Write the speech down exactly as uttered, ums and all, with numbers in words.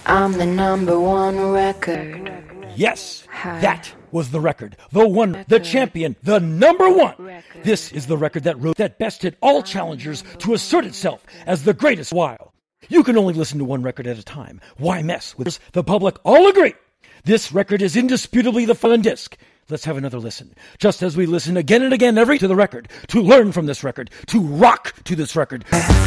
I'm the number one record. Yes, that was the record. The one, the champion, the number one. This is the record that wrote that bested all challengers to assert itself as the greatest while. You can only listen to one record at a time. Why mess with this? The public all agree. This record is indisputably the fun disc. Let's have another listen. Just as we listen again and again every to the record, to learn from this record, to rock to this record.